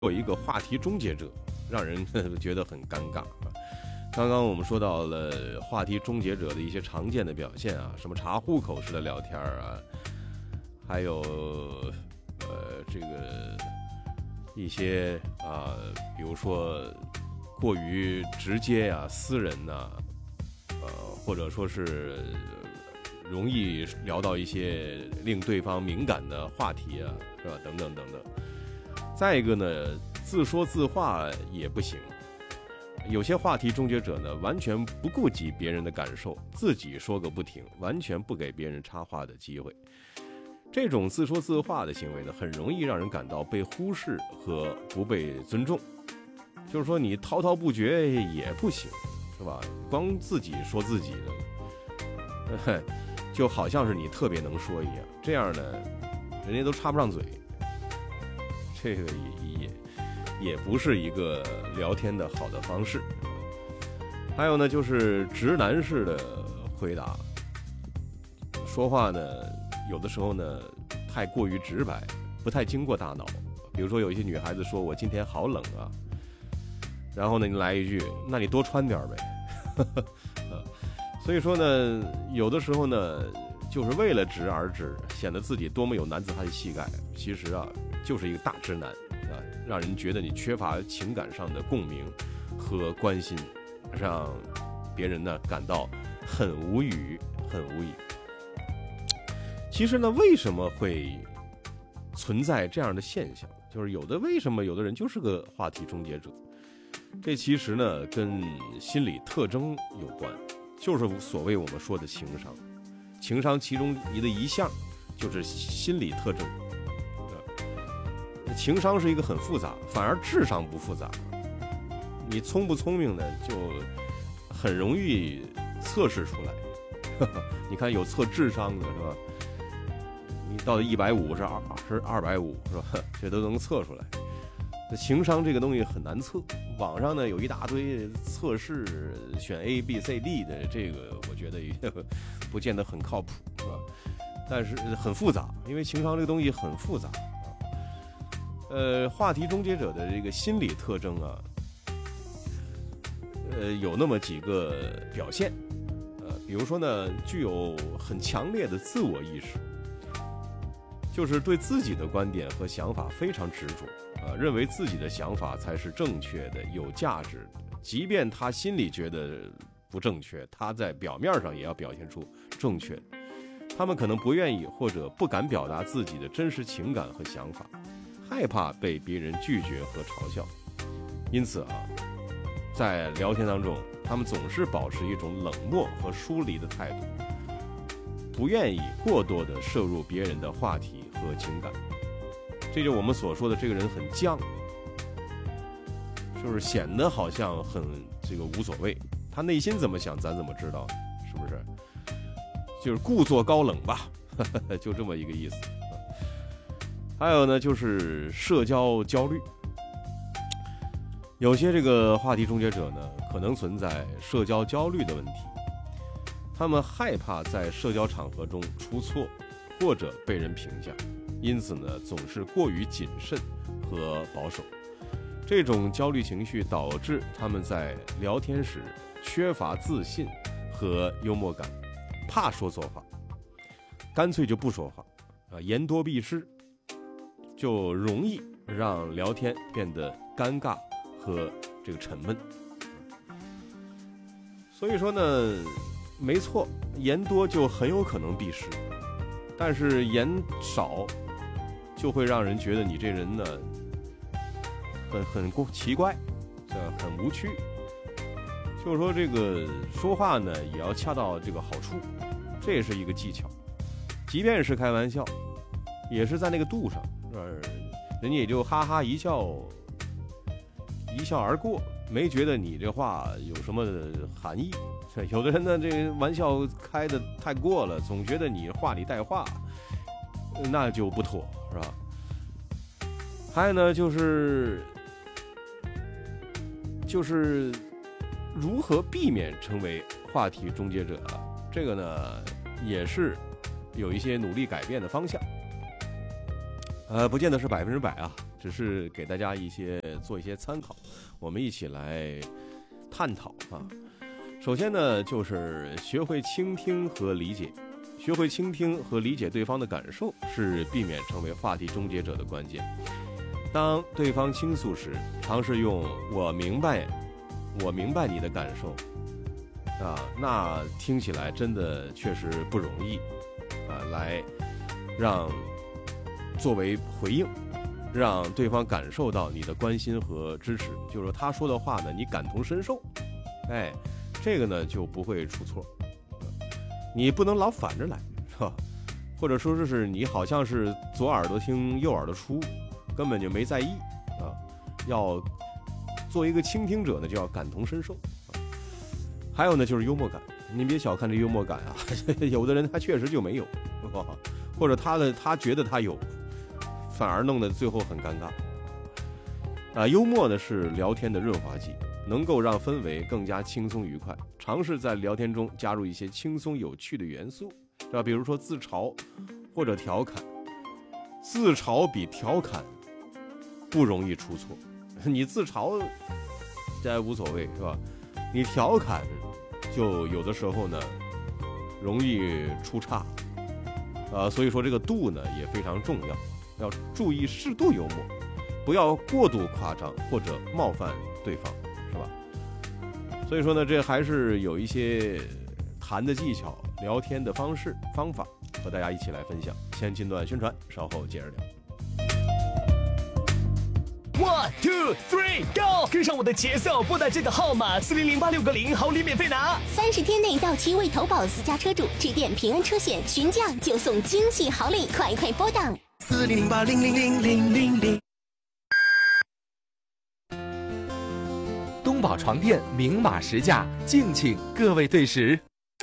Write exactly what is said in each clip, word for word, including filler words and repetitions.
有一个话题终结者，让人觉得很尴尬啊。刚刚我们说到了话题终结者的一些常见的表现啊，什么查户口式的聊天啊，还有呃这个一些啊，比如说过于直接啊、私人呐、啊，呃，或者说是容易聊到一些令对方敏感的话题啊，是吧？等等等等。再一个呢，自说自话也不行。有些话题终结者呢，完全不顾及别人的感受，自己说个不停，完全不给别人插话的机会。这种自说自话的行为呢，很容易让人感到被忽视和不被尊重。就是说，你滔滔不绝也不行，是吧？光自己说自己的，就好像是你特别能说一样，这样呢，人家都插不上嘴。这个也也也不是一个聊天的好的方式。还有呢，就是直男式的回答，说话呢，有的时候呢太过于直白，不太经过大脑。比如说有一些女孩子说我今天好冷啊，然后呢你来一句，那你多穿点呗。所以说呢，有的时候呢，就是为了直而直，显得自己多么有男子汉气概，其实啊就是一个大直男啊，让人觉得你缺乏情感上的共鸣和关心，让别人呢感到很无语，很无语。其实呢，为什么会存在这样的现象？就是有的为什么有的人就是个话题终结者？这其实呢跟心理特征有关，就是所谓我们说的情商。情商其中的一项就是心理特征。情商是一个很复杂，反而智商不复杂。你聪不聪明呢，就很容易测试出来。你看有测智商的是吧？你到一百五是二是二百五是吧？这都能测出来。那情商这个东西很难测，网上呢有一大堆测试，选 A B C D 的，这个我觉得也不见得很靠谱，是吧？但是很复杂，因为情商这个东西很复杂。呃，话题终结者的这个心理特征啊，呃，有那么几个表现，呃，比如说呢，具有很强烈的自我意识，就是对自己的观点和想法非常执着，呃，认为自己的想法才是正确的、有价值的，即便他心里觉得不正确，他在表面上也要表现出正确的。他们可能不愿意或者不敢表达自己的真实情感和想法。害怕被别人拒绝和嘲笑，因此啊，在聊天当中，他们总是保持一种冷漠和疏离的态度，不愿意过多的摄入别人的话题和情感。这就我们所说的这个人很犟，就是显得好像很这个无所谓，他内心怎么想咱怎么知道，是不是？就是故作高冷吧，就这么一个意思。还有呢，就是社交焦虑。有些这个话题终结者呢，可能存在社交焦虑的问题。他们害怕在社交场合中出错，或者被人评价，因此呢，总是过于谨慎和保守。这种焦虑情绪导致他们在聊天时缺乏自信和幽默感，怕说错话，干脆就不说话啊，言多必失。就容易让聊天变得尴尬和这个沉闷。所以说呢，没错，言多就很有可能必失，但是言少就会让人觉得你这人呢很很奇怪，很无趣。就是说这个说话呢也要恰到这个好处，这也是一个技巧。即便是开玩笑，也是在那个度上。人家也就哈哈一笑，一笑而过，没觉得你这话有什么含义。有的人呢，这个玩笑开得太过了，总觉得你话里带话，那就不妥，是吧？还有呢，就是就是如何避免成为话题终结者啊？这个呢，也是有一些努力改变的方向。呃，不见得是百分之百啊， 只是给大家一些做一些参考，我们一起来探讨啊。首先呢，就是学会倾听和理解，学会倾听和理解对方的感受，是避免成为话题终结者的关键。当对方倾诉时，尝试用我明白我明白你的感受啊，那听起来真的确实不容易啊，来让作为回应，让对方感受到你的关心和支持，就是说他说的话呢，你感同身受，哎，这个呢就不会出错。你不能老反着来，是吧？或者说是你好像是左耳朵听右耳朵出，根本就没在意啊。要做一个倾听者呢，就要感同身受。啊、还有呢，就是幽默感。您别小看这幽默感啊，有的人他确实就没有，或者他的他觉得他有，反而弄得最后很尴尬。啊，幽默呢是聊天的润滑剂，能够让氛围更加轻松愉快。尝试在聊天中加入一些轻松有趣的元素，是吧？比如说自嘲或者调侃。自嘲比调侃不容易出错，你自嘲这无所谓，是吧？你调侃就有的时候呢容易出岔，呃，所以说这个度呢也非常重要，要注意适度幽默，不要过度夸张或者冒犯对方，是吧？所以说呢，这还是有一些谈的技巧、聊天的方式方法和大家一起来分享。先进段宣传，稍后接着聊。 One two three go， 跟上我的节奏，拨打这个号码四零零八六个零，好礼免费拿。 三十天内到期未投保私家车主，致电平安车险询价就送惊喜好礼，快快拨打四零零八零零零零零零。 东宝床垫明码实价，敬请各位对时。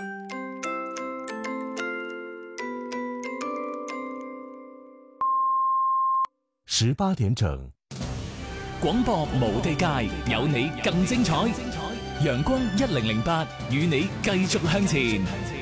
十八點整， 廣播無地界，有你更精彩。陽光一零零八，與你繼續向前。